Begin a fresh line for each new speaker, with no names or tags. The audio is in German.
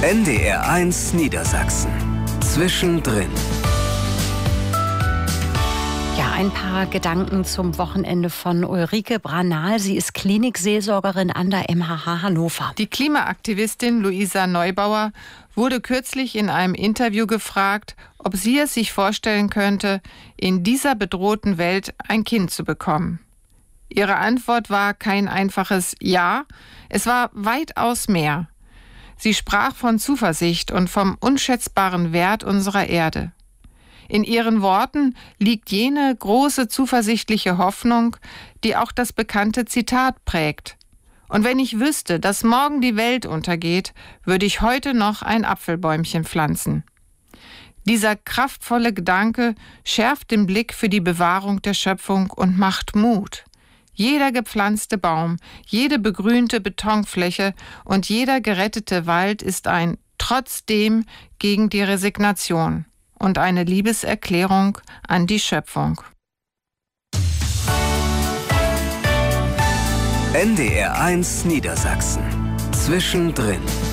NDR1 Niedersachsen. Zwischendrin.
Ja, ein paar Gedanken zum Wochenende von Ulrike Branal. Sie ist Klinikseelsorgerin an der MHH Hannover.
Die Klimaaktivistin Luisa Neubauer wurde kürzlich in einem Interview gefragt, ob sie es sich vorstellen könnte, in dieser bedrohten Welt ein Kind zu bekommen. Ihre Antwort war kein einfaches Ja, es war weitaus mehr. Sie sprach von Zuversicht und vom unschätzbaren Wert unserer Erde. In ihren Worten liegt jene große zuversichtliche Hoffnung, die auch das bekannte Zitat prägt. Und wenn ich wüsste, dass morgen die Welt untergeht, würde ich heute noch ein Apfelbäumchen pflanzen. Dieser kraftvolle Gedanke schärft den Blick für die Bewahrung der Schöpfung und macht Mut. Jeder gepflanzte Baum, jede begrünte Betonfläche und jeder gerettete Wald ist ein Trotzdem gegen die Resignation und eine Liebeserklärung an die Schöpfung.
NDR1 Niedersachsen. Zwischendrin.